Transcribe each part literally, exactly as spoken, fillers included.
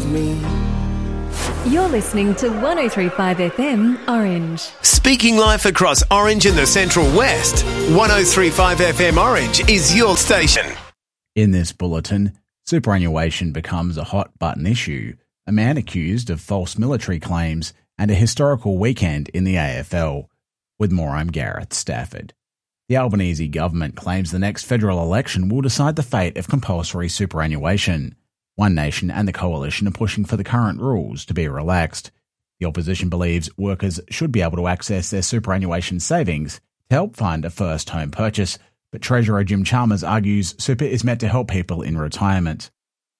me. You're listening to one oh three point five F M Orange. Speaking life across Orange and the Central West, one oh three point five F M Orange is your station. In this bulletin, superannuation becomes a hot-button issue, a man accused of false military claims, and a historical weekend in the A F L. With more, I'm Gareth Stafford. The Albanese government claims the next federal election will decide the fate of compulsory superannuation. One Nation and the Coalition are pushing for the current rules to be relaxed. The opposition believes workers should be able to access their superannuation savings to help fund a first home purchase, but Treasurer Jim Chalmers argues super is meant to help people in retirement.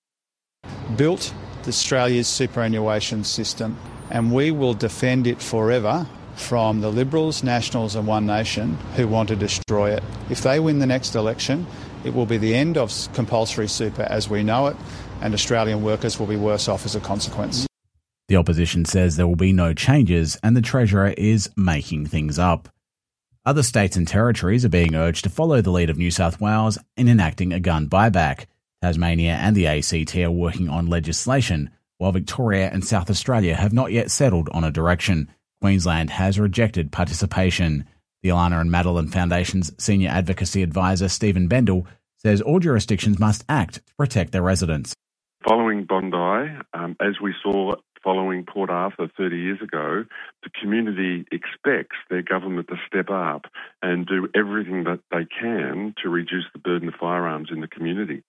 Built Australia's superannuation system, and we will defend it forever from the Liberals, Nationals and One Nation who want to destroy it. If they win the next election, it will be the end of compulsory super as we know it, and Australian workers will be worse off as a consequence. The opposition says there will be no changes and the Treasurer is making things up. Other states and territories are being urged to follow the lead of New South Wales in enacting a gun buyback. Tasmania and the A C T are working on legislation, while Victoria and South Australia have not yet settled on a direction. Queensland has rejected participation. The Alana and Madeline Foundation's Senior Advocacy Advisor Stephen Bendel says all jurisdictions must act to protect their residents. Following Bondi, um, as we saw following Port Arthur thirty years ago, the community expects their government to step up and do everything that they can to reduce the burden of firearms in the community.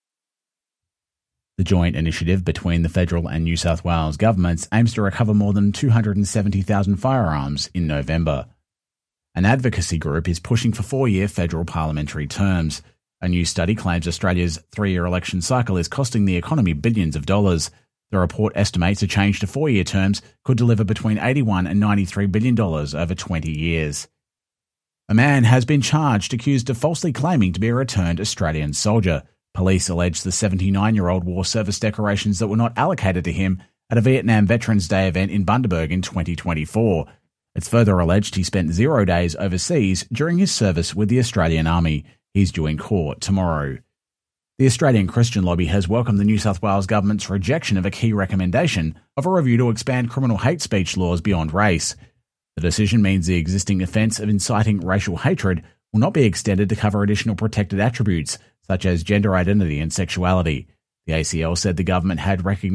The joint initiative between the federal and New South Wales governments aims to recover more than two hundred seventy thousand firearms in November. An advocacy group is pushing for four-year federal parliamentary terms. A new study claims Australia's three-year election cycle is costing the economy billions of dollars. The report estimates a change to four-year terms could deliver between eighty-one and ninety-three billion dollars over twenty years. A man has been charged accused of falsely claiming to be a returned Australian soldier. Police allege the seventy-nine-year-old wore service decorations that were not allocated to him at a Vietnam Veterans Day event in Bundaberg in twenty twenty-four. It's further alleged he spent zero days overseas during his service with the Australian Army. He's due in court tomorrow. The Australian Christian Lobby has welcomed the New South Wales government's rejection of a key recommendation of a review to expand criminal hate speech laws beyond race. The decision means the existing offence of inciting racial hatred will not be extended to cover additional protected attributes, such as gender identity and sexuality. The A C L said the government had recognised